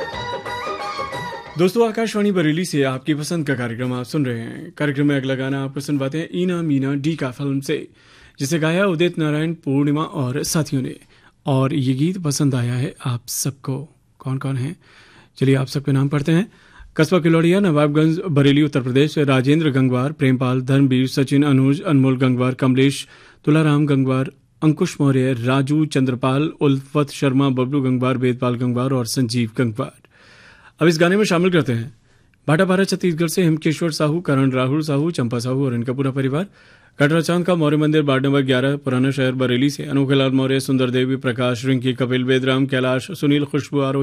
दोस्तों, आकाशवाणी बरेली से आपकी पसंद का कार्यक्रम आप सुन रहे हैं। कार्यक्रम में अगला गाना आपको सुनवाते हैं ईना मीना डी का फिल्म से, जिसे गाया उदित नारायण, पूर्णिमा और साथियों ने। और ये गीत पसंद आया है आप सबको। कौन कौन है, चलिए आप सबके नाम पढ़ते हैं। कस्बा किलौड़िया, नवाबगंज, बरेली, उत्तर प्रदेश। राजेंद्र गंगवार, प्रेमपाल, धर्मवीर, सचिन, अनुज, अनमोल गंगवार, कमलेश, तुलाराम गंगवार, अंकुश मौर्य, राजू, चंद्रपाल, उल्फत शर्मा, बबलू गंगवार, वेदपाल गंगवार और संजीव गंगवार। अब इस गाने में शामिल करते हैं भाटापारा छत्तीसगढ़ से हिमकेश्वर साहू, करण राहुल साहू, चंपा साहू और इनका पूरा परिवार। कटरा चांद का मौर्य मंदिर, वार्ड नंबर 11, पुराना शहर, बरेली से। अनोखेलाल मौर्य, सुंदर देवी, प्रकाश, रिंकी, कपिल, वेदराम, कैलाश, सुनील, खुशबू, आरोही,